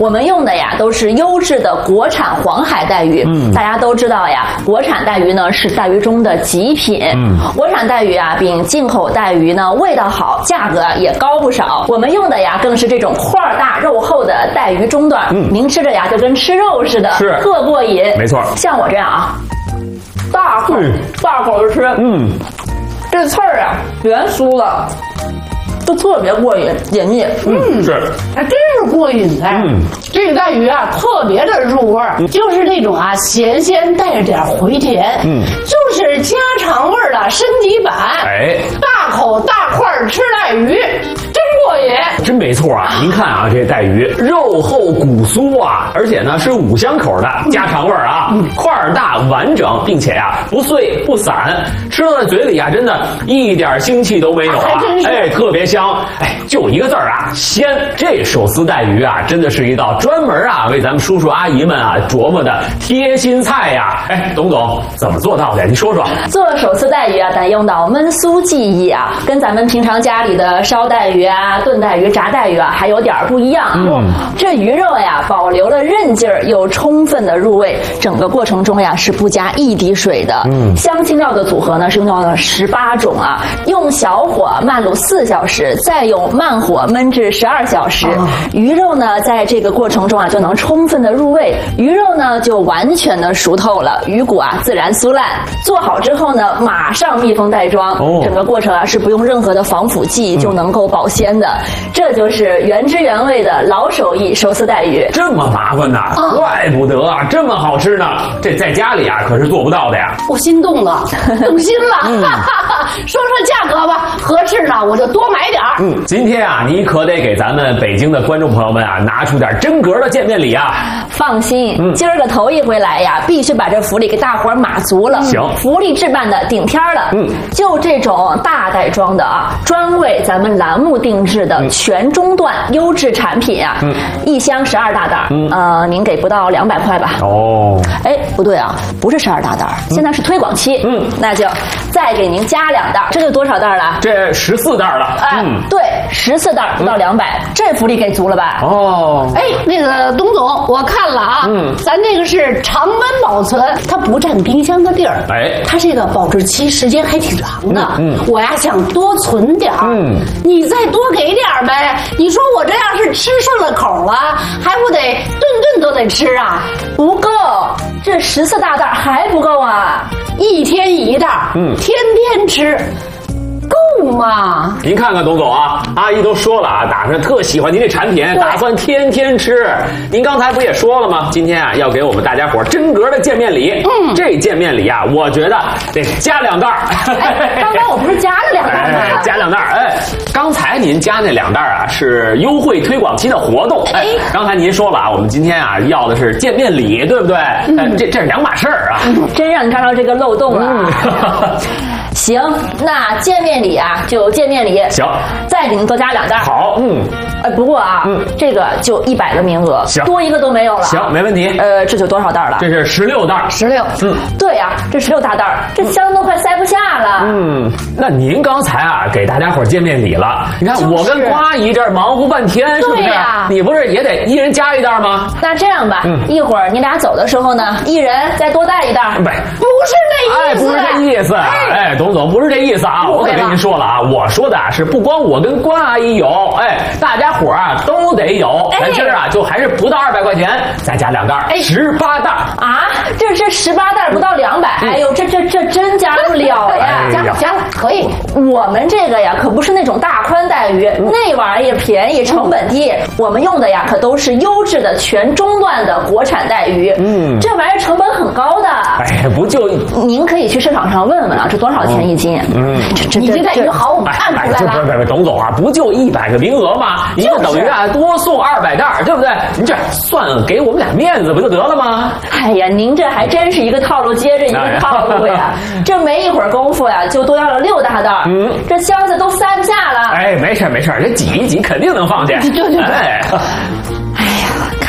我们用的呀都是优质的国产黄海带鱼。大家都知道呀，国产带鱼呢是带鱼中的极品。国产带鱼啊比进口带鱼呢味道好，价格也高不少。我们用的呀更是这种块大肉厚的带鱼中段，您吃着呀就跟吃肉似的， 是特过瘾。 没错， 像我这样啊，大口的吃，这刺儿啊圆酥了。都特别过瘾，解腻。 是， 还真是过瘾哎。这个带鱼啊，特别的入味儿，就是那种啊咸鲜带着点回甜，就是家常味儿的升级版。 哎， 大口大块吃带鱼，真过瘾。 真没错啊！您看啊，这带鱼肉厚骨酥啊，而且呢是5香口的家常味儿啊，块大完整，并且呀不碎不散，吃到嘴里啊真的一点腥气都没有啊！哎，特别香。哎，就一个字儿啊，鲜。这手撕带鱼啊，真的是一道专门啊为咱们叔叔阿姨们啊琢磨的贴心菜呀。哎，董总怎么做到的？你说说。 做手撕带鱼啊，得用到焖酥技艺啊，跟咱们平常家里的烧带鱼啊、炖带鱼、炸带鱼啊还有点不一样。这鱼肉呀保留了韧劲儿，又充分的入味，整个过程中呀是不加一滴水的。香辛料的组合呢是用到了18种啊，用小火慢卤4小时，再用慢火焖至12小时。鱼肉呢在这个过程中啊就能充分的入味，鱼肉呢就完全的熟透了，鱼骨啊自然酥烂。做好之后呢，马上密封袋装，整个过程啊是不用任何的防腐剂就能够保鲜的。这就是原汁原味的老手艺手撕带鱼。 这么麻烦呐，怪不得啊这么好吃呢。这在家里啊可是做不到的呀。 我心动了，动心了。说说价格吧，合适呢我就多买点儿。 今天啊你可得给咱们北京的观众朋友们啊拿出点真格的见面礼啊。 放心，今儿个头一回来呀，必须把这福利给大伙儿码足了。 行， 福利置办的顶天了。就这种大袋装的啊，专为咱们栏目定制的全中段优质产品啊，一箱12大袋，您给不到200块吧？ 哦， 哎，不对啊，不是12大袋，现在是推广期。那就再给您加2袋，这就多少袋了？ 这14袋了。 对，14袋不到200，这福利给足了吧？ 哦， 哎，那个董总，我看了啊，咱这个是常温保存，它不占冰箱的地儿， 哎， 它这个保质期时间还挺长的。我呀想多存点儿，你再多给点儿呗。你说我这要是吃顺了口了，还不得顿顿都得吃啊？ 不够，这14大袋还不够啊 ！1天1袋，天天吃。够吗？ 您看看董总啊，阿姨都说了啊，打算特喜欢您这产品，打算天天吃。您刚才不也说了吗？今天啊要给我们大家伙真格的见面礼。这见面礼啊，我觉得得加2袋。 刚才我不是加了2袋吗？ 加2袋。哎，刚才您加那2袋啊是优惠推广期的活动。哎，刚才您说了啊，我们今天啊要的是见面礼，对不对？这是2码事儿啊。 真让你看到这个漏洞了。行，那见面礼啊就见面礼。 行， 再给您多加2袋。 好， 不过啊，这个就100个名额， 行， 多一个都没有了。 行，没问题。 这就多少袋了？ 这是16袋。 16。 对呀，这16大袋，这箱都快塞不下了。 那您刚才啊给大家伙见面礼了，你看我跟瓜阿姨这儿忙活半天，是不是？你不是也得一人加1袋吗？ 那这样吧，一会儿你俩走的时候呢，一人再多带1袋。 不是这意思。 不是这意思。哎，董总不是这意思啊！我可跟您说了啊，我说的是不光我跟关阿姨有，哎，大家伙啊都得有。咱今儿啊就还是不到200块钱，再加2袋，18袋啊！这18袋不到200，哎呦，这真加不了呀！ 加了，可以。 我们这个呀可不是那种大宽带鱼，那玩意儿便宜，成本低。我们用的呀可都是优质的全中段的国产带鱼。这玩意儿成本很高的。 哎，不就您可以去市场上问问啊，这多少钱1斤？ 你这带鱼好，我们看出来了。 不，董总啊，不就100个名额吗？您就等于啊多送200袋，对不对？您这算给我们俩面子不就得了吗？ 哎呀，您这还真是一个套路接着一个套路呀！这没一会儿功夫呀，就多要了6大袋，这箱子都塞不下了。 哎，没事，这挤一挤肯定能放下。 对。 哎呀，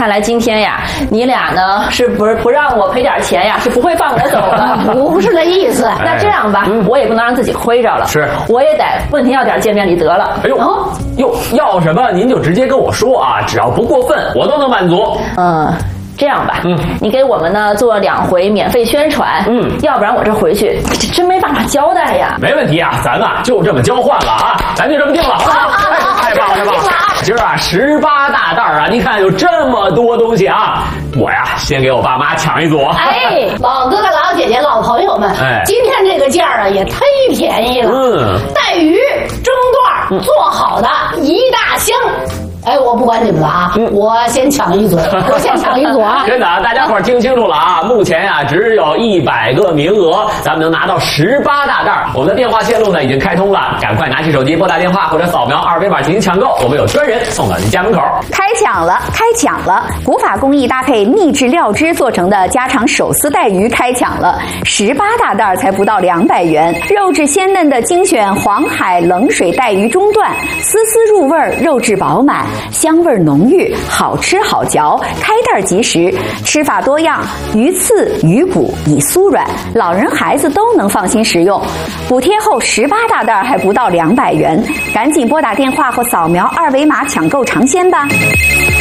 看来今天呀，你俩呢是不让我赔点钱呀，是不会放我走的。 不是那意思。 那这样吧，我也不能让自己亏着了， 是， 我也得问您要点见面礼得了。 哎呦，哟，要什么您就直接跟我说啊，只要不过分，我都能满足。 这样吧，你给我们呢做2回免费宣传，要不然我这回去真没办法交代呀。 没问题啊，咱们就这么交换了啊，咱就这么定了。太棒了，太棒了！今儿啊18大袋啊，你看有这么多东西啊，我呀先给我爸妈抢一组。 哎，老哥哥、老姐姐、老朋友们，今天这个价啊也忒便宜了。带鱼中段做好的1大箱。哎，我不管你们了啊，我先抢一组，我先抢一组啊！ 真的啊，大家伙听清楚了啊！目前呀，只有100个名额，咱们能拿到18大袋。我们的电话线路呢已经开通了，赶快拿起手机拨打电话或者扫描2维码进行抢购，我们有专人送到您家门口。 开抢了，开抢了！古法工艺搭配秘制料汁做成的家常手撕带鱼开抢了，18大袋才不到200元，肉质鲜嫩的精选黄海冷水带鱼中段，丝丝入味，肉质饱满。香味浓郁，好吃好嚼，开袋即食，吃法多样，鱼刺、鱼骨已酥软，老人孩子都能放心食用。补贴后18大袋还不到200元，赶紧拨打电话或扫描2维码抢购尝鲜吧。